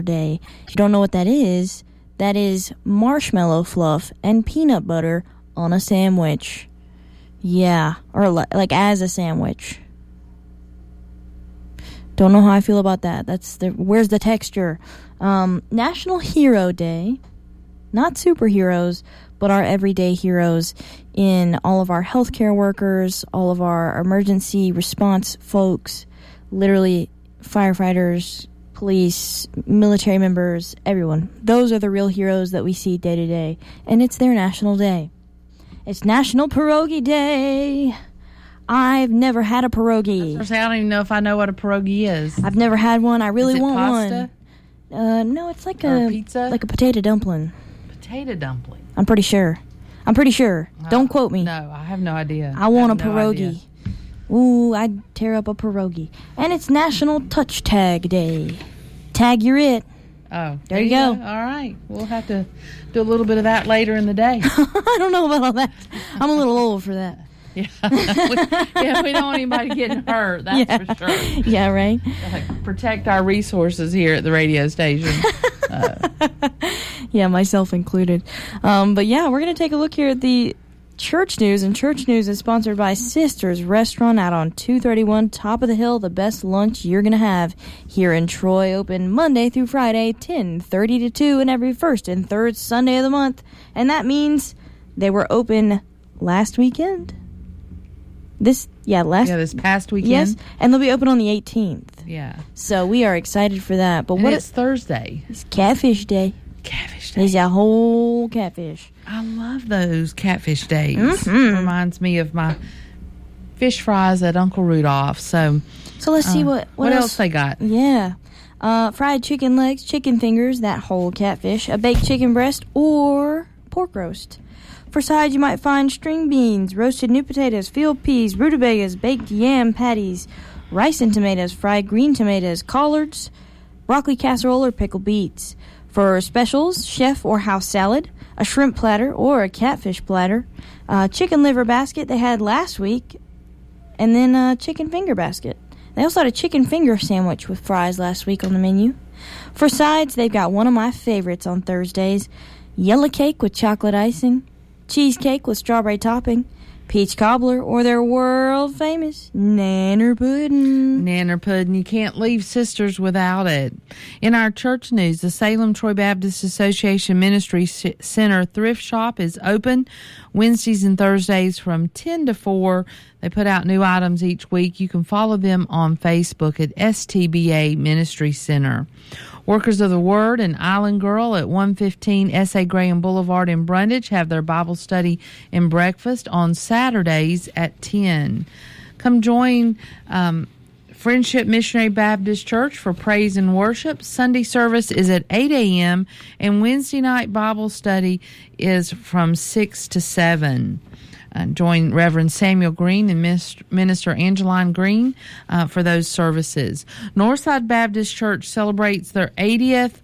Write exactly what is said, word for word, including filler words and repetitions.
Day. If you don't know what that is, that is marshmallow fluff and peanut butter on a sandwich. Yeah, or li- like as a sandwich. Don't know how I feel about that. That's the where's the texture? Um, National Hero Day. Not superheroes, but our everyday heroes in all of our healthcare workers, all of our emergency response folks, literally firefighters, police, military members, everyone. Those are the real heroes that we see day to day, and it's their national day. It's National Pierogi Day. I've never had a pierogi. I don't even know if I know what a pierogi is. I've never had one. I really is it want pasta? one. Uh, no, it's like or a pizza, like a potato dumpling. Potato dumpling. I'm pretty sure. I'm pretty sure. Uh, Don't quote me. No, I have no idea. I want I a no pierogi. idea. Ooh, I'd tear up a pierogi. And it's National Touch Tag Day. Tag your it. Oh, there you go. go. All right. We'll have to do a little bit of that later in the day. I don't know about all that. I'm a little old for that. Yeah. we, yeah, we don't want anybody getting hurt, that's yeah. for sure. Yeah, right? Like, protect our resources here at the radio station. Uh. Yeah, myself included. Um, but yeah, we're going to take a look here at the church news, and church news is sponsored by Sisters Restaurant out on two thirty-one Top of the Hill, the best lunch you're going to have here in Troy, open Monday through Friday, ten thirty to two, and every first and third Sunday of the month. And that means they were open last weekend. This, yeah, last... Yeah, this past weekend. Yes, and they'll be open on the eighteenth. Yeah. So we are excited for that. But and what it's it, Thursday. It's Catfish Day. Catfish Day. There's a whole catfish. I love those catfish days. Mm-hmm. Reminds me of my fish fries at Uncle Rudolph. So, so let's uh, see what what, what else? else they got. Yeah, uh, fried chicken legs, chicken fingers, that whole catfish, a baked chicken breast, or pork roast. For sides, you might find string beans, roasted new potatoes, field peas, rutabagas, baked yam patties, rice and tomatoes, fried green tomatoes, collards, broccoli casserole, or pickled beets. For specials, chef or house salad, a shrimp platter, or a catfish platter, uh, chicken liver basket they had last week, and then a chicken finger basket. They also had a chicken finger sandwich with fries last week on the menu. For sides, they've got one of my favorites on Thursdays, yellow cake with chocolate icing, cheesecake with strawberry topping, peach cobbler, or their world-famous nanner pudding. Nanner pudding. You can't leave Sisters without it. In our church news, the Salem Troy Baptist Association Ministry Center Thrift Shop is open Wednesdays and Thursdays from ten to four. They put out new items each week. You can follow them on Facebook at S T B A Ministry Center. Workers of the Word and Island Girl at one fifteen S A Graham Boulevard in Brundage have their Bible study and breakfast on Saturdays at ten. Come join um, Friendship Missionary Baptist Church for praise and worship. Sunday service is at eight a.m. and Wednesday night Bible study is from six to seven. Uh, join Reverend Samuel Green and Minister Angeline Green uh, for those services. Northside Baptist Church celebrates their eightieth